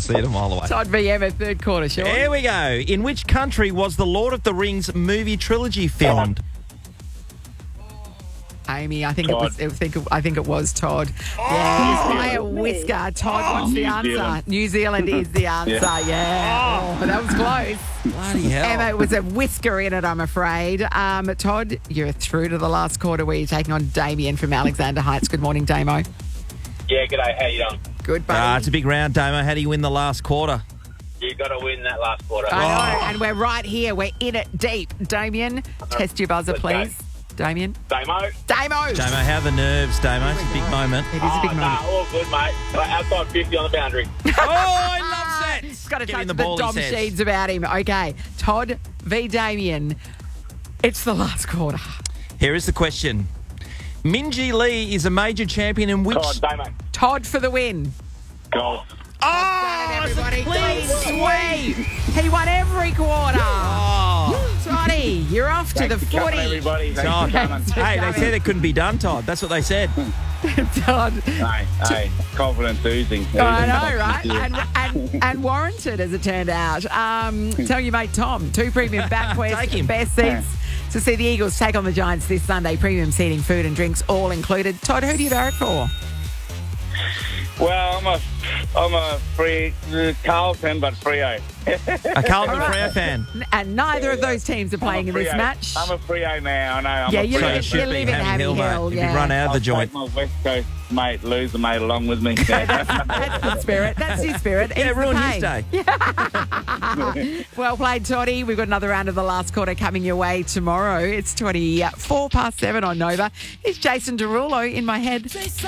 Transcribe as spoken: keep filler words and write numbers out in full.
see it a mile away. Todd v Emma, third quarter, Sean. Here we go. In which country was the Lord of the Rings movie trilogy filmed? Amy, I think Todd. it was. I think it, I think it was Todd. Yeah, by a whisker. Todd, what's the New answer? Zealand. New Zealand is the answer. Yeah, oh, that was close. Bloody hell. Emma, it was a whisker in it, I'm afraid. Um, Todd, you're through to the last quarter where you're taking on Damien from Alexander Heights. Good morning, Damo. Yeah, g'day. How you doing? Good, buddy. Ah, it's a big round, Damo. How do you win the last quarter? You got to win that last quarter. I know, and we're right here. We're in it deep. Damien, test your buzzer, Let's go. please. Damien. Damo. Damo. Damo, how are the nerves, Damo? It's a big moment. It is a big oh, moment. Nah, all good, mate. Outside fifty on the boundary. Oh, I love that. He's got to Give touch him the, the ball, he Dom says. Sheeds about him. Okay, Todd v Damien. It's the last quarter. Here is the question. Minji Lee is a major champion in which... Todd, Damo. Todd for the win. Golf. Oh, Done it, it's a everybody. clean Clean sweep. sweep. He won every quarter. Oh. Toddy, you're off to Thanks the for coming, footy. everybody. Thanks Todd. for coming. Hey, they said it couldn't be done, Todd. That's what they said. Todd. Hey, hey, confidence oozing. I know, right? And, and, and warranted, as it turned out. Um, tell your mate Tom, two premium Take backwest him. best seats to see the Eagles take on the Giants this Sunday. Premium seating, food and drinks all included. Todd, who do you barrack for? Well, I'm a, I'm a free uh, Carlton, but Freo. A Carlton All right. Freo fan. N- And neither of those teams are playing in I'm a this Freo. match. I'm a Freo now. I know. I'm Yeah, a you Freo live- So you it should fan. live be in Hammy Hill, Hammy Hill, mate. If yeah. you run out of the I'll joint. take my West Coast mate, loser mate, along with me. That's the spirit. That's his spirit. Yeah, Ease the ruin pain. his day. Well played, Toddy. We've got another round of the last quarter coming your way tomorrow. It's twenty-four past seven on Nova. It's Jason Derulo in my head.